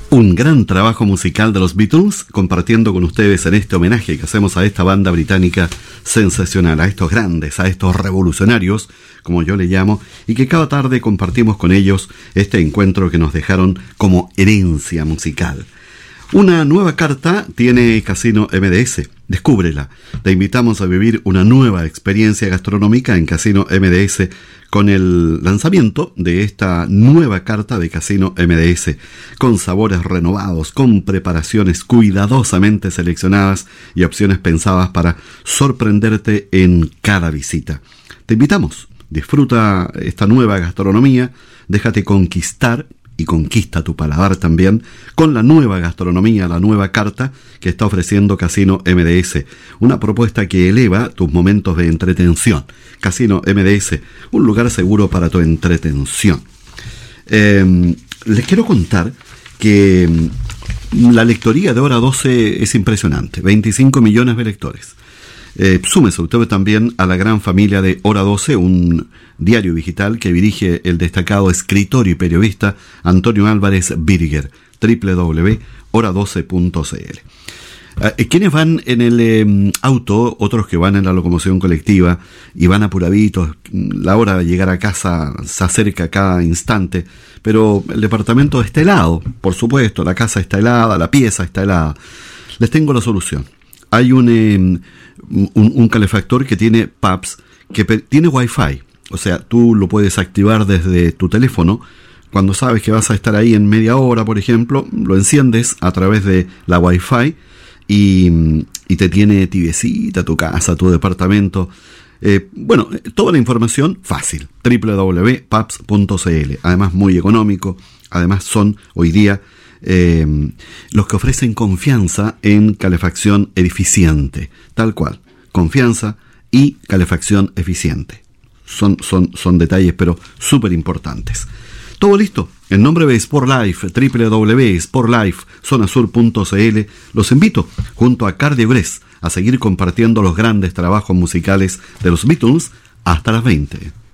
Un gran trabajo musical de los Beatles, compartiendo con ustedes en este homenaje que hacemos a esta banda británica sensacional, a estos grandes, a estos revolucionarios, como yo le llamo, y que cada tarde compartimos con ellos este encuentro que nos dejaron como herencia musical. Una nueva carta tiene Casino MDS. Descúbrela. Te invitamos a vivir una nueva experiencia gastronómica en Casino MDS con el lanzamiento de esta nueva carta de Casino MDS, con sabores renovados, con preparaciones cuidadosamente seleccionadas y opciones pensadas para sorprenderte en cada visita. Te invitamos. Disfruta esta nueva gastronomía, déjate conquistar y conquista tu paladar también con la nueva gastronomía, la nueva carta que está ofreciendo Casino MDS. Una propuesta que eleva tus momentos de entretención. Casino MDS, un lugar seguro para tu entretención. Les quiero contar que la lectoría de Hora 12 es impresionante. 25 millones de lectores. Súmese usted también a la gran familia de Hora 12, un diario digital que dirige el destacado escritor y periodista Antonio Álvarez Birger, www.hora12.cl. Quienes van en el auto, otros que van en la locomoción colectiva y van apuraditos, la hora de llegar a casa se acerca cada instante, pero el departamento está helado, por supuesto, la casa está helada, la pieza está helada. Les tengo la solución. Hay un calefactor que tiene PAPS, que tiene Wi-Fi. O sea, tú lo puedes activar desde tu teléfono. Cuando sabes que vas a estar ahí en media hora, por ejemplo, lo enciendes a través de la Wi-Fi y te tiene tibiecita tu casa, tu departamento. Toda la información fácil. www.paps.cl. Además, muy económico. Además, son hoy día los que ofrecen confianza en calefacción eficiente, tal cual, confianza y calefacción eficiente. Son detalles pero súper importantes. Todo listo. En nombre de Sportlife, www.sportlifezonasur.cl, los invito junto a Cardiogrés a seguir compartiendo los grandes trabajos musicales de los Beatles hasta las 20.